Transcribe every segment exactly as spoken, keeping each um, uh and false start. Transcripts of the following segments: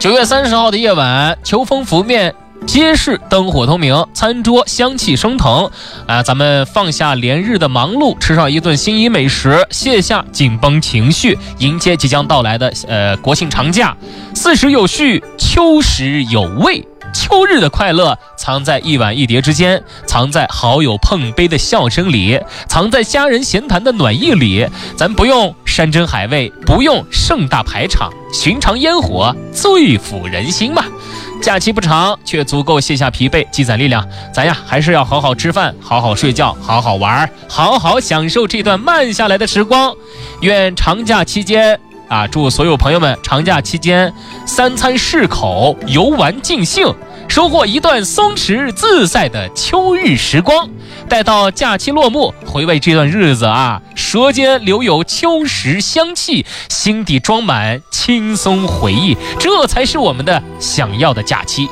九月三十号的夜晚，秋风拂面，街市灯火通明，餐桌香气升腾啊！咱们放下连日的忙碌，吃上一顿心仪美食，卸下紧绷情绪，迎接即将到来的呃国庆长假。四时有序，秋时有味。秋日的快乐藏在一碗一碟之间，藏在好友碰杯的笑声里，藏在家人闲谈的暖意里。咱不用山珍海味，不用盛大排场，寻常烟火最抚人心嘛。假期不长，却足够卸下疲惫，积攒力量。咱呀，还是要好好吃饭，好好睡觉，好好玩，好好享受这段慢下来的时光。愿长假期间啊，祝所有朋友们长假期间三餐适口，游玩尽兴，收获一段松弛自在的秋日时光。待到假期落幕，回味这段日子啊，舌尖留有秋时香气，心底装满轻松回忆，这才是我们的想要的假期。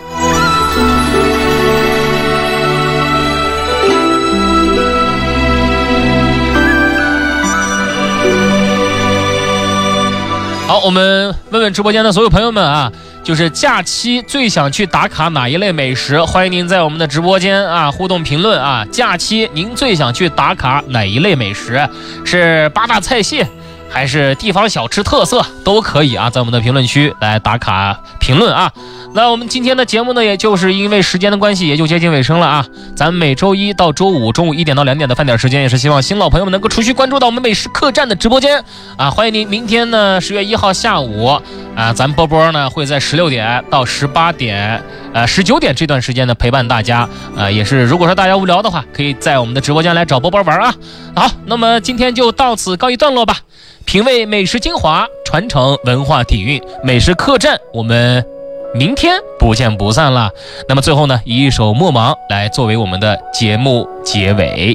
好，我们问问直播间的所有朋友们啊，就是假期最想去打卡哪一类美食？欢迎您在我们的直播间啊互动评论啊。假期您最想去打卡哪一类美食？是八大菜系，还是地方小吃特色？都可以啊，在我们的评论区来打卡评论啊。那我们今天的节目呢，也就是因为时间的关系，也就接近尾声了啊。咱每周一到周五中午一点到两点的饭点时间，也是希望新老朋友们能够持续关注到我们美食客栈的直播间啊。欢迎您明天呢，十月一号下午啊，咱波波呢会在十六点到十八点，呃十九点这段时间呢陪伴大家。呃，也是如果说大家无聊的话，可以在我们的直播间来找波波玩啊。好，那么今天就到此告一段落吧。品味美食精华，传承文化底蕴，美食客栈，我们明天不见不散了。那么最后呢，以一首《莫忙》来作为我们的节目结尾。